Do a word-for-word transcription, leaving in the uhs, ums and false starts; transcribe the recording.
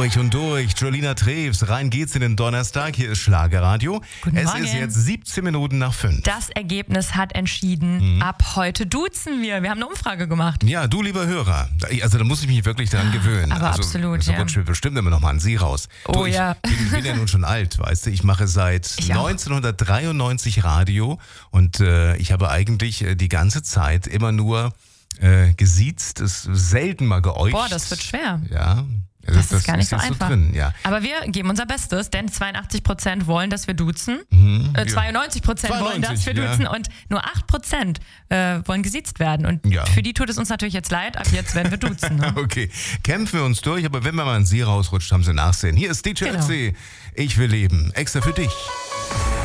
Durch und durch, Jolina Treves, rein geht's in den Donnerstag, hier ist Schlagerradio. Guten es Morgen. ist jetzt siebzehn Minuten nach fünf. Das Ergebnis hat entschieden, mhm. ab heute duzen wir. Wir haben eine Umfrage gemacht. Ja, du lieber Hörer, also da muss ich mich wirklich daran gewöhnen. Aber also, absolut, so ja. rutscht mir bestimmt immer noch mal an Sie raus. Oh du, ich, ja. bin, ich bin ja nun schon alt, weißt du, ich mache seit Ich auch. neunzehnhundertdreiundneunzig Radio und äh, ich habe eigentlich äh, die ganze Zeit immer nur äh, gesiezt, es selten mal geäugt. Boah, das wird schwer. Ja. Das, das ist gar nicht so jetzt einfach. So drin, ja. Aber wir geben unser Bestes, denn zweiundachtzig Prozent wollen, dass wir duzen. Mhm, äh, zweiundneunzig Prozent wollen, dass wir ja. duzen. Und nur acht Prozent äh, wollen gesiezt werden. Und ja. für die tut es uns natürlich jetzt leid. Ab jetzt werden wir duzen. Ne? Okay, kämpfen wir uns durch. Aber wenn man mal an Sie rausrutscht, haben Sie Nachsehen. Hier ist D J Genau. Ötzi. Ich will leben. Extra für dich.